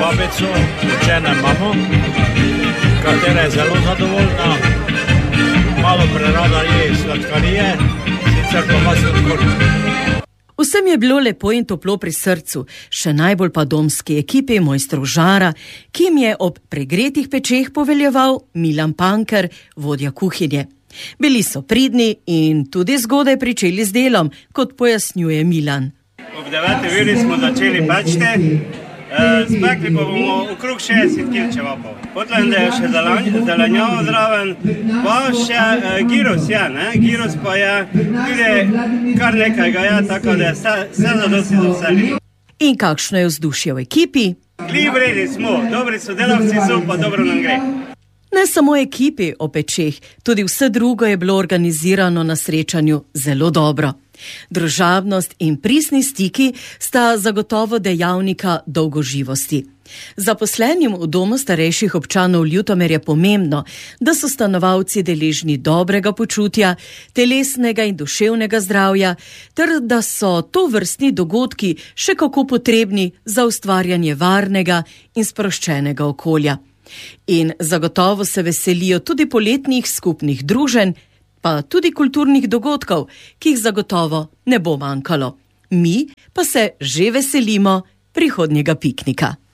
babico, učene mamo, katera je zelo zadovoljna. Malo prerada je sladkarije, sicer pa ima sladkor. Vsem je bilo lepo in toplo pri srcu, še najbolj pa domski ekipi mojstrov žara, ki jim je ob pregretih pečeh poveljeval Milan Panker, vodja kuhinje. Bili so pridni in tudi zgodaj pričeli z delom, kot pojasnjuje Milan. Ob 9. uri smo začeli pečti, spekli pa bomo okrog 60 kg čevapov. Potem je še zelenjavo zraven, pa še gyros je, ne? Gyros pa je tudi kar nekaj ga je, tako da je vse zadosti za vse ljudi. In kakšno je vzdušje v ekipi? Glih vredi smo, dobri sodelavci so, pa dobro nam gre. Ne samo ekipi o pečeh, tudi vse drugo je bilo organizirano na srečanju zelo dobro. Družabnost in pristni stiki sta zagotovo dejavnika dolgoživosti. Zaposlenim v domu starejših občanov Ljutomer je pomembno, da so stanovalci deležni dobrega počutja, telesnega in duševnega zdravja, ter da so tovrstni dogodki še kako potrebni za ustvarjanje varnega in sproščenega okolja. In zagotovo se veselijo tudi poletnih skupnih druženj, pa tudi kulturnih dogodkov, ki jih zagotovo ne bo manjkalo. Mi pa se že veselimo prihodnjega piknika.